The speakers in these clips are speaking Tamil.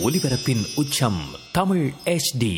ஒலிபரப்பின் உச்சம் தமிழ் HD.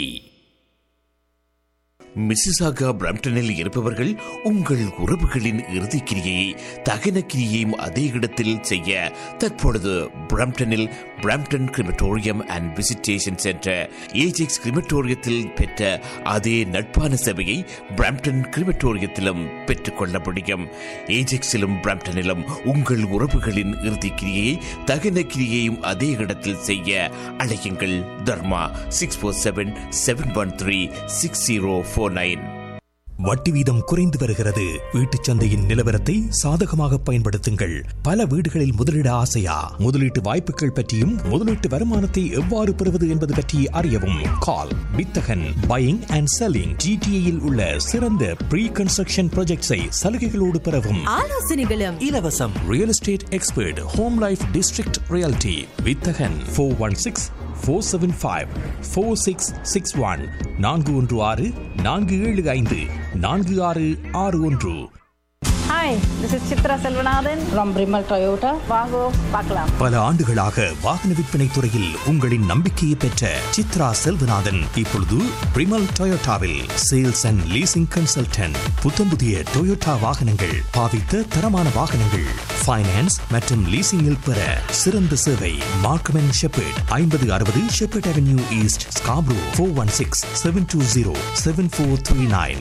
மிசிசாகா பிரம்டனில் இருப்பவர்கள் உங்கள் உறவுகளின் இறுதிக்கிரியை தகன கிரியையும் அதே இடத்தில் செய்ய தற்பொழுது பிரம்டனில் Brampton crematorium and visitation centre Ajax கிரிமட்டோரியத்தில் பெற்ற அதே நட்பான சேவையை பிரம்டன் கிரிமட்டோரியத்திலும் பெற்றுக்கொள்ள முடியும். ஏஜெக்ஸிலும் பிரம்டனிலும் உங்கள் உறவுகளின் இறுதிக்கிரியை தகன கிரியையும் அதே இடத்தில் செய்ய அழையுங்கள். தர்மா 647-713-6049. வட்டி வீதம் குறைந்து வருகிறது. வீட்டுச் சந்தையின் நிலவரத்தை சாதகமாக பயன்படுத்துங்கள். பல வீடுகளில் முதலீட ஆசையா? முதலீட்டு வாய்ப்புகள் பற்றியும் முதலீட்டு வருமானத்தை எவ்வாறு பெறுவது என்பது பற்றி அறியவும் கால் வித்தகன் பையிங் அண்ட் செல்லிங். GTA-யில் உள்ள சிறந்த ப்ரீ கன்ஸ்ட்ரக்ஷன் ப்ராஜெக்ட்ஸை சலுகைகளோடு பெறவும் ஆலோசனைகளும் இலவசம். Real estate expert home life district reality Vithagan 416-475-4661 416-475-4661. Hi, this is Chitra Selvanathan from Brimal Toyota. வாங்கோ பார்க்கலாம். பல ஆண்டுகளாக வாகன விற்பனை துறையில் உங்களின் நம்பிக்கையை பெற்ற சித்ரா செல்வநாதன் இப்பொழுது பிரிமல் டொயோட்டாவில் sales and leasing consultant. புத்தம்புதிய Toyota வாகனங்கள், பாவித்த தரமான வாகனங்கள், ஃபைனான்ஸ் மற்றும் லீசிங்கில் பெற சிறந்த சேவை. Markham and shepherd 5060 shepherd avenue east, Scarborough. 416-720-7439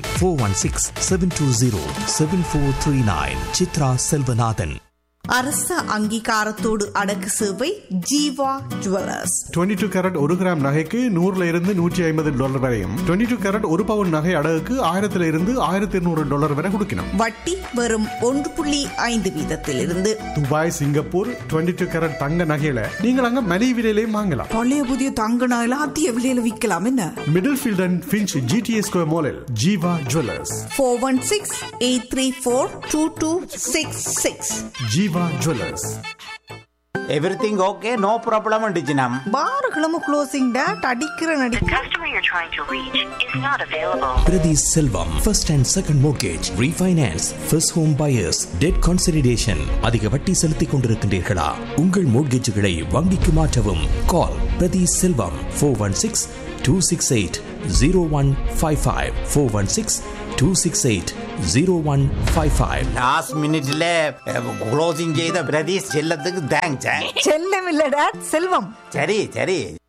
416-720-7439. Chitra Selvanathan. அரச அங்கீகாரத்தோடு அடக்கு சேவை ஜீவா ஜுவல்லர்ஸ். 22 கேரட் 1 கிராம் நகைக்கு $100 வரையும், 22 கேரட் 1 பவுன் நகை அடகுக்கு $1200 வரை கொடுக்கணும். வட்டி வெறும் 1.5 வீதத்திலிருந்து. துபாய், சிங்கப்பூர் 22 கேரட் தங்க நகையில நீங்கள் அங்க மலிவு விலையிலேயே வாங்கலாம். பழைய புதிய தங்க நகையில அதிக விலையில விற்கலாம். என்ன middle field and Finch GTA square மாலில் Jeeva jewellers. 416-834-2266. Jeeva jewellers. Everything okay, no problem டிஜினம். பாருகளும் closing date அடிக்கிற நடி. The customer you're trying to reach is not available. பிரதி செல்வம் first and second mortgage, refinance, first home buyers, debt consolidation. அதிக வட்டி செலுத்திக் கொண்டிருக்கின்றீர்களா? உங்கள் மோட்கேஜுகளை வங்கிக்கு மாற்றவும். கால் பிரதி செல்வம் 416-268-0155 416-268-0155. லாஸ்ட் மினிட்ல க்ளோசிங் செய்த பிரதீஷ் செல்லத்துக்கு தேங்க்ஸ். செல்லம் இல்ல டேட், செல்வம். சரி சரி.